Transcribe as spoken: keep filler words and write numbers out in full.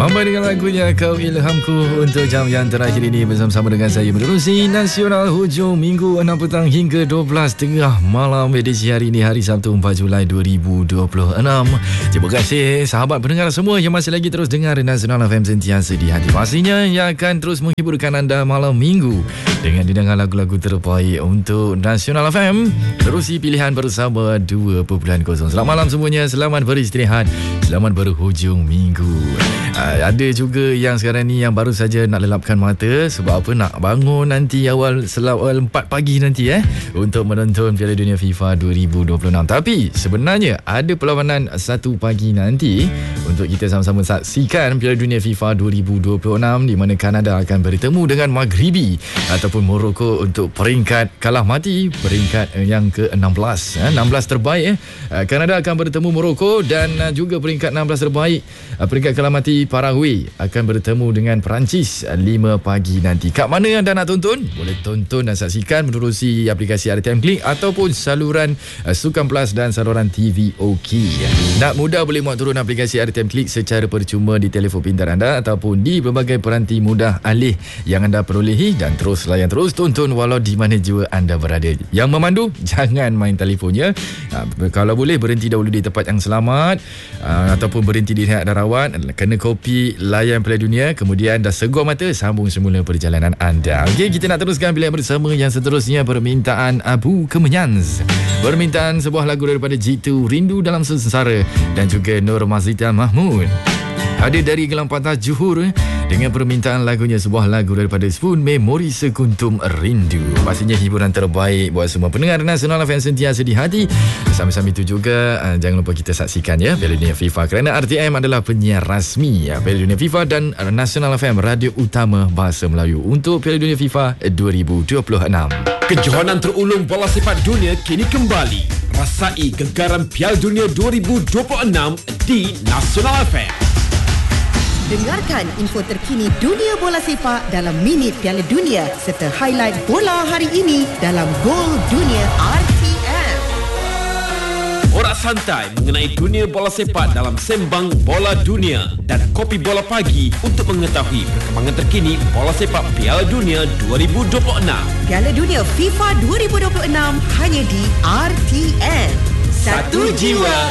Mamba dengan lagunya Kau Ilhamku untuk jam yang terakhir ini bersama-sama dengan saya menerusi Nasional hujung minggu enam petang hingga dua belas tengah malam edisi hari ini, hari Sabtu empat Julai dua ribu dua puluh enam. Terima kasih sahabat pendengar semua yang masih lagi terus dengar Nasional F M sentiasa di hati. Pastinya yang akan terus menghiburkan anda malam minggu dengan didengar lagu-lagu terbaik untuk Nasional F M. Terusi pilihan bersama dua titik kosong. Selamat malam semuanya, selamat beristirahat, selamat berhujung minggu. Uh, ada juga yang sekarang ni yang baru saja nak lelapkan mata. Sebab apa? Nak bangun nanti awal selawal empat pagi nanti eh untuk menonton Piala Dunia FIFA dua ribu dua puluh enam. Tapi sebenarnya ada perlawanan satu pagi nanti untuk kita sama-sama saksikan Piala Dunia FIFA dua ribu dua puluh enam, di mana Kanada akan bertemu dengan Maghribi ataupun Morocco untuk peringkat kalah mati, peringkat yang ke enam belas eh, enam belas terbaik eh. Kanada akan bertemu Morocco dan juga peringkat enam belas terbaik, peringkat kalah mati Paraguay akan bertemu dengan Perancis lima pagi nanti. Kat mana anda nak tonton? Boleh tonton dan saksikan menerusi aplikasi R T M Klik ataupun saluran uh, Sukan Plus dan saluran T V OK. Nak mudah boleh muat turun aplikasi R T M Klik secara percuma di telefon pintar anda ataupun di berbagai peranti mudah alih yang anda perolehi, dan terus layan terus tonton walau di mana jua anda berada. Yang memandu jangan main telefonnya. Uh, kalau boleh berhenti dahulu di tempat yang selamat, uh, ataupun berhenti di rehat dan rawat, kena kopi, layan Piala Dunia, kemudian dah segur mata, sambung semula perjalanan anda. Okey, kita nak teruskan pilihan bersama yang seterusnya, permintaan Abu Kemenyans. Permintaan sebuah lagu daripada G two, Rindu Dalam Sengsara, dan juga Nur Mazita Mahmud. Hadir dari Gelang Patah Johor dengan permintaan lagunya, sebuah lagu daripada Spoon, Memori Sekuntum Rindu. Pastinya hiburan terbaik buat semua pendengar Nasional F M sentiasa di hati. Sambil-sambil itu juga uh, jangan lupa kita saksikan ya Piala Dunia FIFA, kerana R T M adalah penyiar rasmi ya Piala Dunia FIFA dan uh, Nasional F M, radio utama bahasa Melayu untuk Piala Dunia FIFA dua ribu dua puluh enam. Kejohanan terulung bola sepak dunia kini kembali. Rasai gegaran Piala Dunia dua ribu dua puluh enam di Nasional F M. Dengarkan info terkini dunia bola sepak dalam Minit Piala Dunia serta highlight bola hari ini dalam Gol Dunia R T M. Borak santai mengenai dunia bola sepak dalam Sembang Bola Dunia dan Kopi Bola Pagi untuk mengetahui perkembangan terkini bola sepak Piala Dunia dua ribu dua puluh enam. Piala Dunia FIFA dua ribu dua puluh enam hanya di R T M. Satu jiwa,